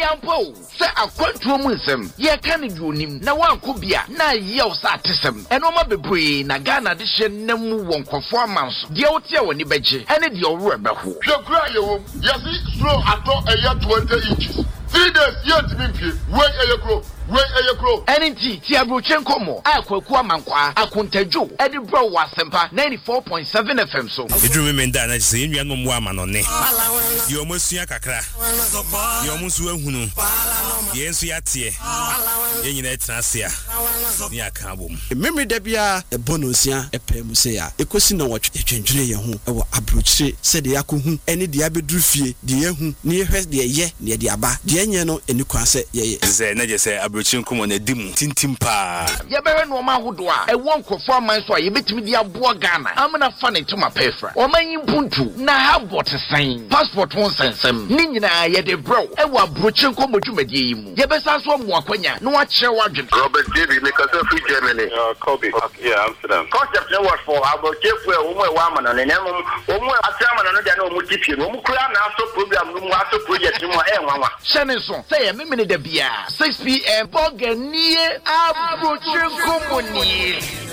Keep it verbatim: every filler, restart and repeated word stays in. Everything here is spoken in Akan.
Yampo, say a quantum ye can do him, na one kubia, na yell satism, and Oma Bebre, na Ghana dishen nemu won performance, the Otia when you beji, and it your rubber. Your cry, yes, slow at all a year twenty inches. Three days, yet to be wait a year grow. Wait a year grow. N T Tiabrochenko mo. Akwa Mankwa. Akuntejo. Eddie Bro was Sempa ninety-four point seven F M so. You remember that say you no more man on ne. You almost see a kakra. You almost went hunu. Yes, we are tie. You need transia. Near Kabum. Memory debia a bonusia a pemusea. A question of what a change ye who our approach said the Akuhu any diabedrufie, the Yehu near her the ye near the Aba, the Enyano and you can say ye. Say, say, Abruchin come on a dim tintimpa. Yaberan Woma Hudwa, a one performance why you bet me the Abua Ghana. I'm gonna fun it to my pefra. Or my impuntu, na have what a sign. Passport won't send some. Nina, yet a bro, and what Bruchin come to Medium. Yabesas one more quenya, no what share wagon. Robert Davy, make us a free Germany. Uh, Kobe. Yeah, Amsterdam. Concept no what for about Jeff, where woman and an animal, or more a salmon and a no multitude. Mukran also program, no master project, no more. Shannon, say a minute of beer, six p m. Bogania Abruchin Company.